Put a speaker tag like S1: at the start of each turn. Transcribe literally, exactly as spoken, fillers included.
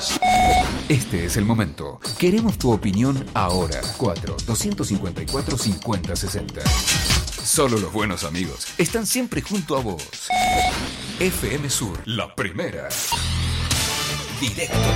S1: Este es el momento. Queremos tu opinión ahora. cuatro dos cinco cuatro cincuenta sesenta. Solo los buenos amigos están siempre junto a vos. F M Sur, la primera. Directo